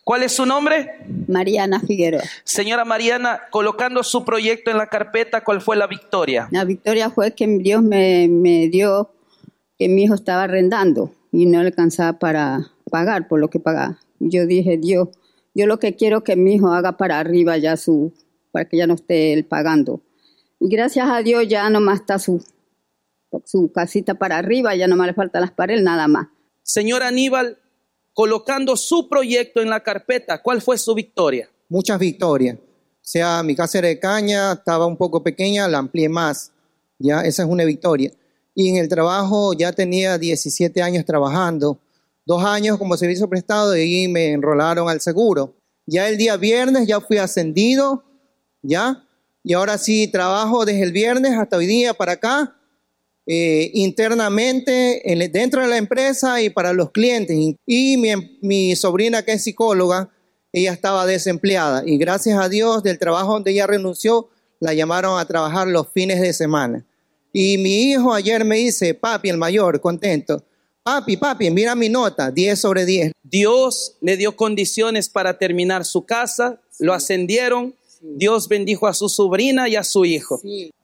¿Cuál es su nombre? Mariana Figueroa. Señora Mariana, colocando su proyecto en la carpeta, ¿cuál fue la victoria? La victoria fue que Dios me dio que mi hijo estaba arrendando y no le alcanzaba para pagar por lo que pagaba. Yo dije, Dios, yo lo que quiero es que mi hijo haga para arriba ya para que ya no esté él pagando. Y gracias a Dios ya nomás está su casita para arriba, ya nomás le faltan las paredes, nada más. Señor Aníbal, colocando su proyecto en la carpeta, ¿cuál fue su victoria? Muchas victorias. O sea, mi casa era de caña, estaba un poco pequeña, la amplié más. Ya, esa es una victoria. Y en el trabajo ya tenía 17 años trabajando, 2 años como servicio prestado y ahí me enrolaron al seguro. Ya el día viernes ya fui ascendido, ya, y ahora sí trabajo desde el viernes hasta hoy día para acá, internamente dentro de la empresa y para los clientes. Y mi sobrina, que es psicóloga, ella estaba desempleada y gracias a Dios del trabajo donde ella renunció, la llamaron a trabajar los fines de semana. Y mi hijo ayer me dice, papi, el mayor, contento, papi, mira mi nota, 10/10. Dios le dio condiciones para terminar su casa, lo ascendieron, Dios bendijo a su sobrina y a su hijo.